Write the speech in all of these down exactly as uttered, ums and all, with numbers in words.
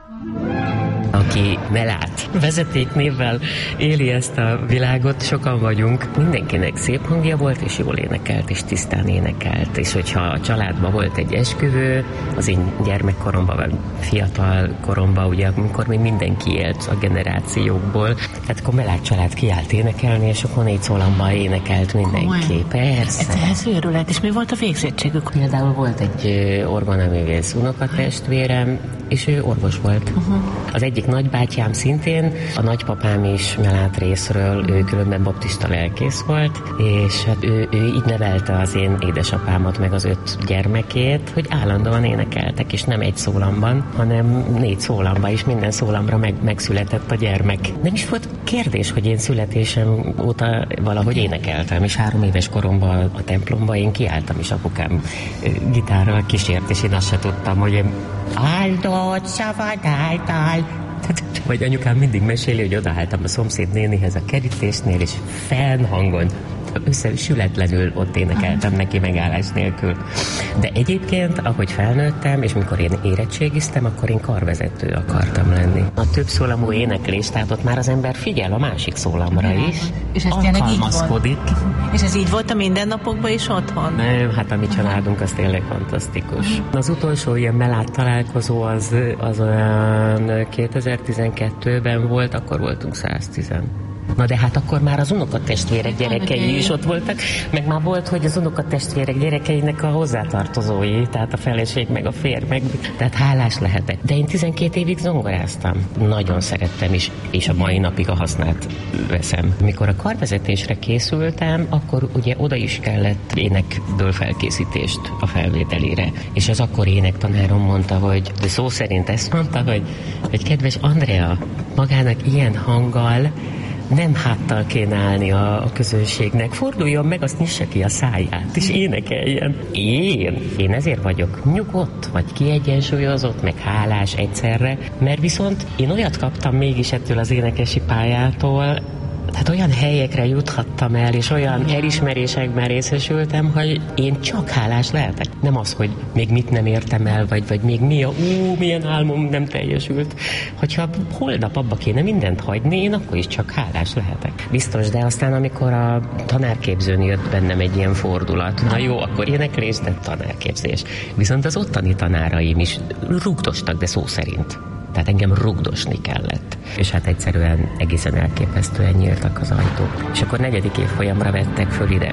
Aki Melát vezetéknévvel éli ezt a világot, sokan vagyunk. Mindenkinek szép hangja volt, és jól énekelt, és tisztán énekelt. És hogyha a családban volt egy esküvő, az én gyermekkoromban, vagy fiatal koromban, ugye, amikor még mindenki élt a generációkból, tehát akkor Melát család kiállt énekelni, és akkor négy szólamban énekelt mindenki. Persze. Ez őrület, és mi volt a végzettségük? Például volt egy orgonaművész unokatestvérem, és ő orvos volt. Uh-huh. Az egyik nagybátyám szintén, a nagypapám is Melát részről, ő különben baptista lelkész volt, és hát ő, ő így nevelte az én édesapámat, meg az öt gyermekét, hogy állandóan énekeltek, és nem egy szólamban, hanem négy szólamban, és minden szólamra meg, megszületett a gyermek. Nem is volt kérdés, hogy én születésem óta valahogy énekeltem, és három éves koromban a templomban én kiálltam, és apukám gitárral kísért, és én azt se tudtam, hogy én áldott szavad által. Vagy anyukám mindig meséli, hogy odaálltam a szomszéd nénihez a kerítésnél, és fennhangon, összesületlenül ott énekeltem neki megállás nélkül. De egyébként, ahogy felnőttem, és mikor én érettségiztem, akkor én karvezető akartam lenni. A több szólamú éneklés, tehát ott már az ember figyel a másik szólamra is, és ez alkalmazkodik. És ez így volt a mindennapokban is otthon? Nem, hát a mi családunk az tényleg fantasztikus. Az utolsó ilyen Melát találkozó az, az olyan kétezer-tizenkettőben volt, akkor voltunk száztízen. Na de hát akkor már az unokatestvérek gyerekei is ott voltak, meg már volt, hogy az unokatestvérek gyerekeinek a hozzátartozói, tehát a feleség meg a férj, meg, tehát hálás lehetek. De én tizenkét évig zongoráztam. Nagyon szerettem is, és a mai napig a hasznát veszem. Mikor a karvezetésre készültem, akkor ugye oda is kellett énekből felkészítést a felvételére. És az akkor énektanárom mondta, hogy, de szó szerint ezt mondta, hogy, hogy kedves Andrea, magának ilyen hanggal nem háttal kéne állni a, a közönségnek. Forduljon meg, azt nyissa ki a száját, és énekeljen. Én? Én ezért vagyok nyugodt, vagy kiegyensúlyozott, meg hálás egyszerre, mert viszont én olyat kaptam mégis ettől az énekesi pályától, tehát olyan helyekre juthattam el, és olyan elismerésekben részesültem, hogy én csak hálás lehetek. Nem az, hogy még mit nem értem el, vagy, vagy még mi a, ú, milyen álmom nem teljesült. Hogyha holnap abba kéne mindent hagyni, én akkor is csak hálás lehetek. Biztos, de aztán amikor a tanárképzőn jött bennem egy ilyen fordulat, na jó, akkor éneklés, de tanárképzés. Viszont az ottani tanáraim is rúgdostak, de szó szerint. Tehát engem rugdosni kellett. És hát egyszerűen egészen elképesztően nyíltak az ajtók. És akkor negyedik évfolyamra vettek föl ide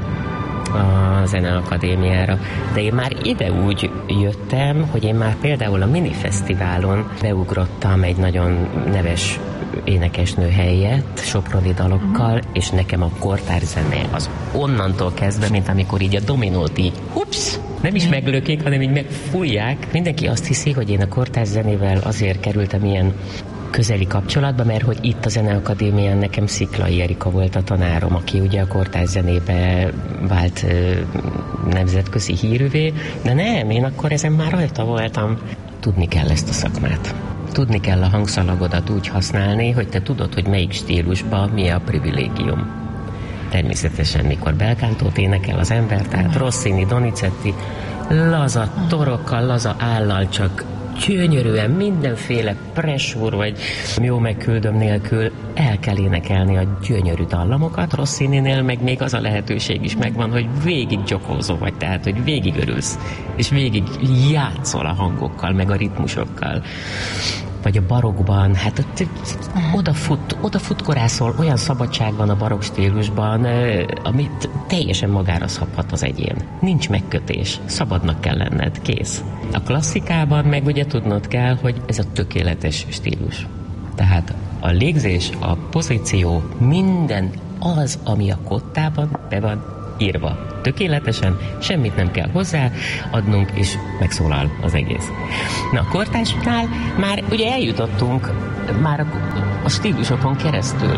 a Zeneakadémiára. De én már ide úgy jöttem, hogy én már például a Minifesztiválon beugrottam egy nagyon neves énekesnő helyett, soproni dalokkal, és nekem a kortárzene az onnantól kezdve, mint amikor így a dominót így, hups, nem is meglökik, hanem így megfújják. Mindenki azt hiszi, hogy én a kortárszenével azért kerültem ilyen közeli kapcsolatba, mert hogy itt a Zeneakadémián nekem Sziklai Erika volt a tanárom, aki ugye a kortárszenébe vált ö, nemzetközi hírűvé, de nem, én akkor ezen már rajta voltam. Tudni kell ezt a szakmát. Tudni kell a hangszalagodat úgy használni, hogy te tudod, hogy melyik stílusban mi a privilégium. Természetesen, mikor belkántót énekel az ember, tehát Rossini, Donizetti, laza torokkal, laza állal, csak gyönyörűen, mindenféle pressúr, vagy jó megküldöm nélkül el kell énekelni a gyönyörű dallamokat. Rossininél meg még az a lehetőség is megvan, hogy végig gyokózó vagy, tehát, hogy végig örülsz, és végig játszol a hangokkal, meg a ritmusokkal. Vagy a barokban, hát odafut, odafut korászol, olyan szabadság van a barokk stílusban, amit teljesen magára szabhat az egyén. Nincs megkötés, szabadnak kell lenned, kész. A klasszikában meg ugye tudnod kell, hogy ez a tökéletes stílus. Tehát a légzés, a pozíció, minden az, ami a kottában be van írva. Tökéletesen, semmit nem kell hozzá adnunk, és megszólal az egész. Na, a kortársnál már ugye eljutottunk már a, a stílusokon keresztül.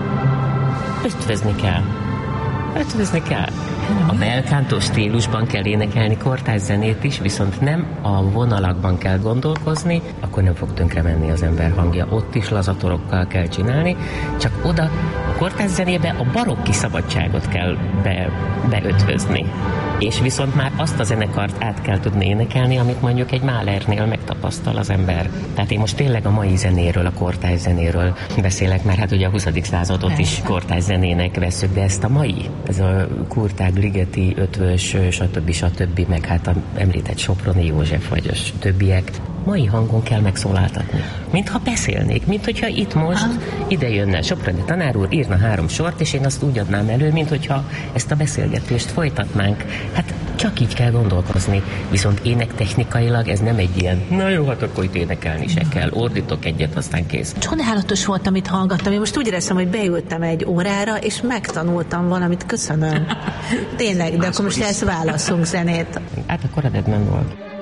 Ötvözni kell. Ötvözni kell. A belkántó stílusban kell énekelni kortárszenét is, viszont nem a vonalakban kell gondolkozni, akkor nem fog tönkre menni az ember hangja. Ott is lazatorokkal kell csinálni, csak oda a kortárszenébe a barokki szabadságot kell be, beötvözni. És viszont már azt a zenekart át kell tudni énekelni, amit mondjuk egy Mahlernél megtapasztal az ember. Tehát én most tényleg a mai zenéről, a kortárs zenéről beszélek, mert hát ugye a huszadik századot is kortárs zenének vesszük, de ezt a mai, ez a Kurtág, Ligeti, Ötvös, stb. stb. Meg hát a említett Soproni József vagy a többiek, mai hangon kell megszólaltatni. Mintha beszélnék, mint hogyha itt most Aha. ide jönne Soproni tanár úr, írna három sort, és én azt úgy adnám elő, mint hogyha ezt a beszélgetést folytatnánk. Hát csak így kell gondolkozni. Viszont énektechnikailag ez nem egy ilyen, na jó, hát akkor itt énekelni se kell, ordítok egyet, aztán kész. Csodálatos volt, amit hallgattam. Én most úgy éreztem, hogy beültem egy órára, és megtanultam valamit, köszönöm. Tényleg, de akkor most ezt válaszunk zenét. Hát akkor a Deadman volt.